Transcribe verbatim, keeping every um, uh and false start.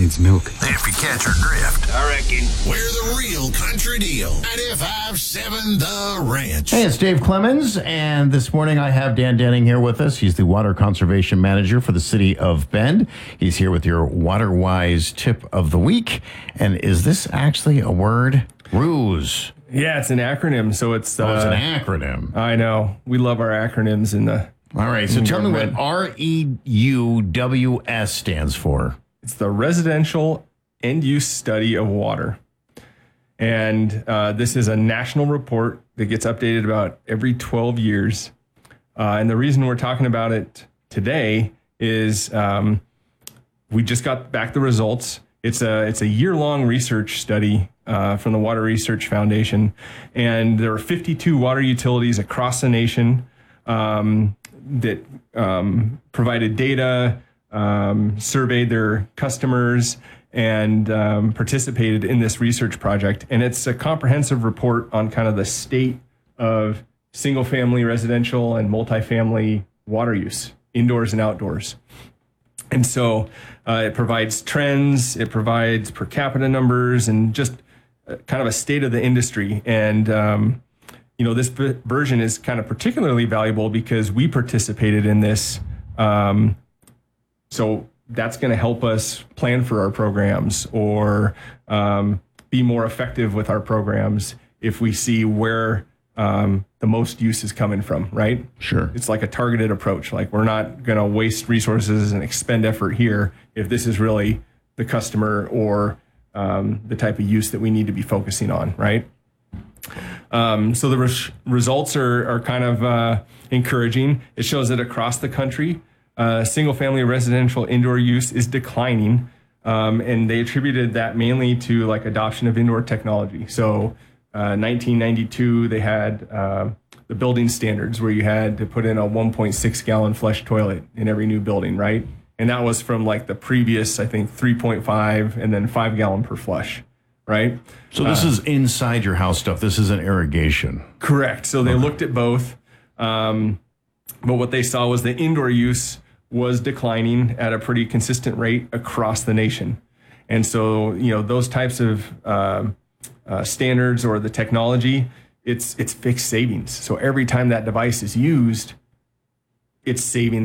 needs milk. If you catch our drift. I reckon we're the real country deal. ninety-five point seven The Ranch. Hey, it's Dave Clemens, and this morning I have Dan Denning here with us. He's the Water Conservation Manager for the City of Bend. He's here with your WaterWise tip of the week. And is this actually a word? Ruse. Yeah, it's an acronym, so it's... Oh, it's uh, an acronym. I know. We love our acronyms in the... All right, so tell me what R E U W S stands for. It's the Residential End Use Study of Water. And uh, this is a national report that gets updated about every twelve years. Uh, and the reason we're talking about it today is um, we just got back the results. It's a it's a year-long research study uh, from the Water Research Foundation. And there are fifty-two water utilities across the nation um, that um, provided data, um, surveyed their customers, and um, participated in this research project. And it's a comprehensive report on kind of the state of single-family residential and multifamily water use, indoors and outdoors. And so uh, it provides trends, it provides per capita numbers, and just uh, kind of a state of the industry. And, um, you know, this v- version is kind of particularly valuable because we participated in this. Um, so that's going to help us plan for our programs or um, be more effective with our programs if we see where um, the most use is coming from, right? Sure. It's like a targeted approach. Like, we're not going to waste resources and expend effort here if this is really the customer or um, the type of use that we need to be focusing on, right? Um, so the res- results are, are kind of uh, encouraging. It shows that across the country, uh, single-family residential indoor use is declining, um, and they attributed that mainly to like adoption of indoor technology. So Uh, nineteen ninety-two, they had uh, the building standards where you had to put in a one point six gallon flush toilet in every new building, right? And that was from like the previous, I think, three point five and then five gallon per flush, right? So this uh, is inside your house stuff. This isn't irrigation. Correct. So they okay. looked at both. Um, but what they saw was the indoor use was declining at a pretty consistent rate across the nation. And so, you know, those types of uh, Uh, standards or the technology, it's it's fixed savings. So every time that device is used, it's saving